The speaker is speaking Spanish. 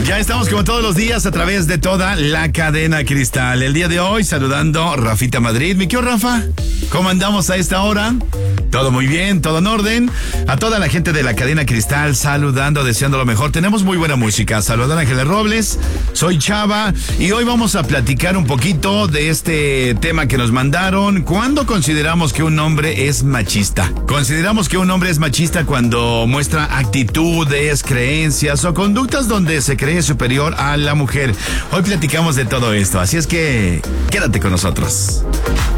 Ya estamos como todos los días a través de toda la cadena Cristal. El día de hoy saludando Rafita Madrid. Mi querido Rafa, ¿cómo andamos a esta hora? Todo muy bien, todo en orden. A toda la gente de la cadena Cristal saludando, deseando lo mejor. Tenemos muy buena música. Saludos a Ángeles Robles, soy Chava y hoy vamos a platicar un poquito de este tema que nos mandaron. ¿Cuándo consideramos que un hombre es machista? Consideramos que un hombre es machista cuando muestra actitudes, creencias o conductas donde se cree superior a la mujer. Hoy platicamos de todo esto, así es que quédate con nosotros.